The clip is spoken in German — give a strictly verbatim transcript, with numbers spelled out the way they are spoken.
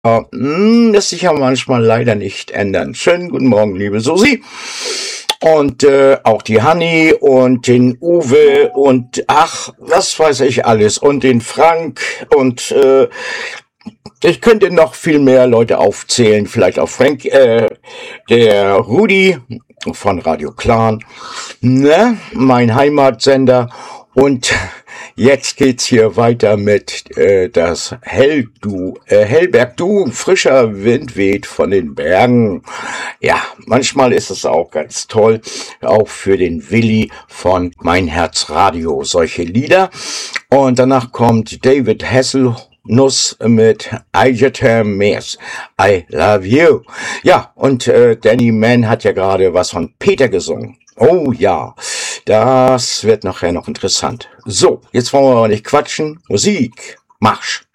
Ja, hm, lässt sich ja manchmal leider nicht ändern. Schönen guten Morgen, liebe Susi. Und äh, auch die Hanni und den Uwe und ach, was weiß ich alles. Und den Frank und äh, ich könnte noch viel mehr Leute aufzählen. Vielleicht auch Frank, äh, der Rudi von Radio Clan, ne? Mein Heimatsender. Und jetzt geht's hier weiter mit äh, das Helldu, äh, Hellberg-Du. Frischer Wind weht von den Bergen. Ja, manchmal ist es auch ganz toll, auch für den Willi von Mein Herz Radio, solche Lieder. Und danach kommt David Hasselnuss mit I Just Miss, I Love You. Ja, und äh, Danny Mann hat ja gerade was von Peter gesungen. Oh ja, das wird nachher noch interessant. So, jetzt wollen wir aber nicht quatschen. Musik, Marsch.